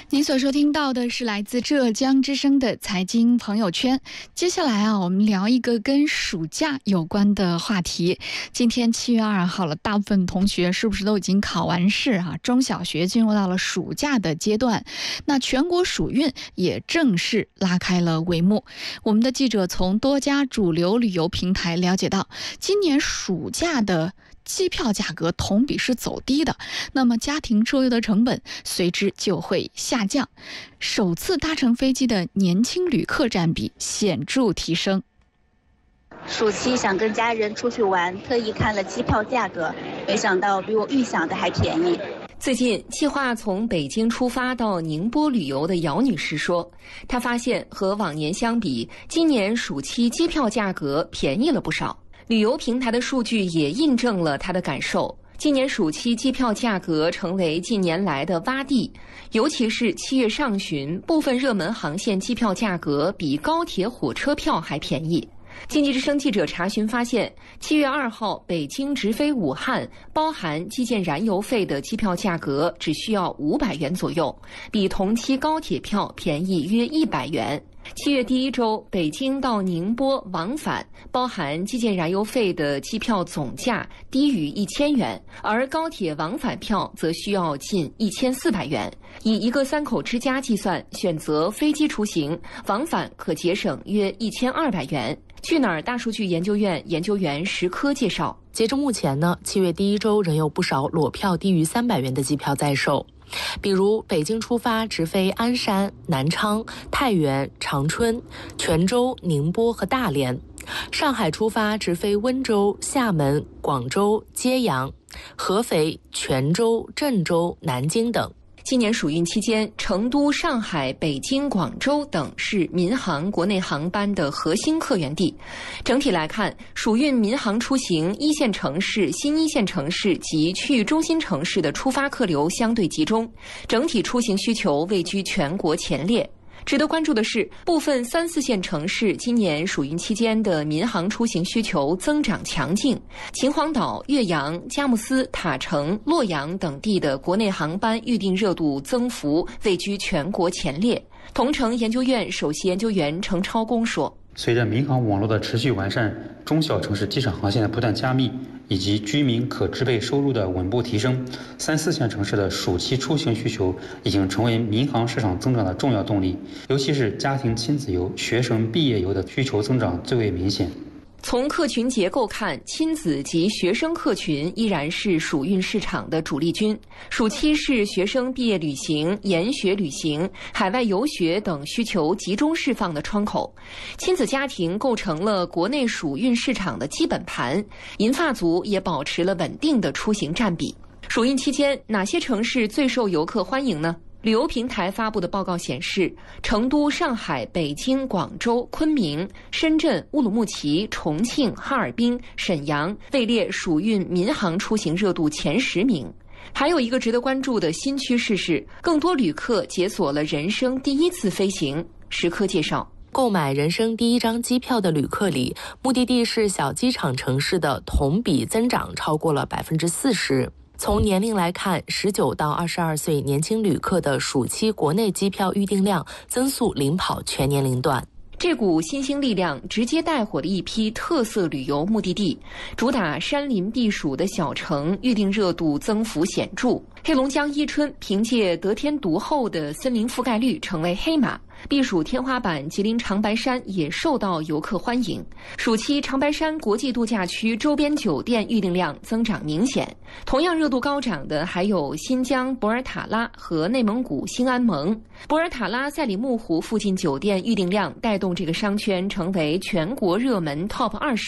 您所收听到的是来自浙江之声的财经朋友圈。接下来我们聊一个跟暑假有关的话题。今天7月2号了，大部分同学是不是都已经考完试中小学进入到了暑假的阶段，那全国暑运也正式拉开了帷幕。我们的记者从多家主流旅游平台了解到，今年暑假的机票价格同比是走低的，那么家庭出游的成本随之就会下降，首次搭乘飞机的年轻旅客占比显著提升。 暑期想跟家人出去玩，特意看了机票价格，没想到比我预想的还便宜。 最近计划从北京出发到宁波旅游的姚女士说，她发现和往年相比，今年暑期机票价格便宜了不少。旅游平台的数据也印证了她的感受，今年暑期机票价格成为近年来的洼地，尤其是7月上旬，部分热门航线机票价格比高铁、火车票还便宜。经济之声记者查询发现，7月2号北京直飞武汉包含机建燃油费的机票价格只需要500元左右，比同期高铁票便宜约100元。7月第一周，北京到宁波往返包含机建燃油费的机票总价低于1000元，而高铁往返票则需要近1400元。以一个3口之家计算，选择飞机出行，往返可节省约1200元。去哪儿大数据研究院研究员石科介绍， 截至目前呢，7月第一周仍有不少裸票低于300元的机票在售。比如北京出发直飞鞍山、南昌、太原、长春、泉州、宁波和大连；上海出发直飞温州、厦门、广州、揭阳、合肥、泉州、郑州、南京等。 今年暑运期间，成都、上海、北京、广州等是民航国内航班的核心客源地。整体来看，暑运民航出行一线城市、新一线城市及区域中心城市的出发客流相对集中，整体出行需求位居全国前列。值得关注的是，部分3、4线城市今年暑运期间的民航出行需求增长强劲，秦皇岛、岳阳、佳木斯、塔城、洛阳等地的国内航班预订热度增幅位居全国前列。同城研究院首席研究员程超公说， 随着民航网络的持续完善，中小城市机场航线的不断加密，以及居民可支配收入的稳步提升，3、4线城市的暑期出行需求已经成为民航市场增长的重要动力，尤其是家庭亲子游、学生毕业游的需求增长最为明显。 从客群结构看，亲子及学生客群依然是暑运市场的主力军。暑期是学生毕业旅行、研学旅行、海外游学等需求集中释放的窗口。亲子家庭构成了国内暑运市场的基本盘，银发族也保持了稳定的出行占比。暑运期间，哪些城市最受游客欢迎呢？旅游平台发布的报告显示，成都、上海、北京、广州、昆明、深圳、乌鲁木齐、重庆、哈尔滨、沈阳位列暑运民航出行热度前10名。还有一个值得关注的新趋势是，更多旅客解锁了人生第一次飞行。石科介绍， 购买人生第一张机票的旅客里，目的地是小机场城市的同比增长超过了40%。从年龄来看，19到22岁年轻旅客的暑期国内机票预订量增速领跑全年龄段。 这股新兴力量直接带火了一批特色旅游目的地，主打山林避暑的小城预订热度增幅显著。黑龙江伊春凭借得天独厚的森林覆盖率成为黑马，避暑天花板吉林长白山也受到游客欢迎。暑期长白山国际度假区周边酒店预订量增长明显，同样热度高涨的还有新疆博尔塔拉和内蒙古兴安盟。博尔塔拉赛里木湖附近酒店预订量带动这个商圈成为全国热门 TOP 20。